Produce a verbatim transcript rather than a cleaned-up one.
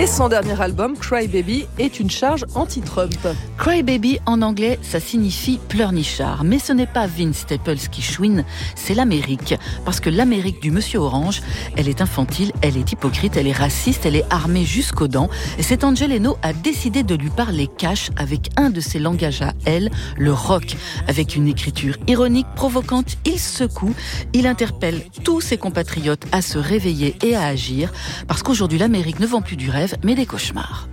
Et son dernier album, Cry Baby, est une charge anti-Trump. Cry Baby, en anglais, ça signifie pleurnichard. Mais ce n'est pas Vince Staples qui chouine, c'est l'Amérique. Parce que l'Amérique du Monsieur Orange, elle est infantile, elle est hypocrite, elle est raciste, elle est armée jusqu'aux dents. Et cet Angel Eno a décidé de lui parler cash avec un de ses langages à elle, le rock. Avec une écriture ironique, provocante, il secoue, il interpelle tous ses compatriotes à se réveiller et à agir. Parce qu'aujourd'hui, l'Amérique ne vend plus du rêve, mais des cauchemars.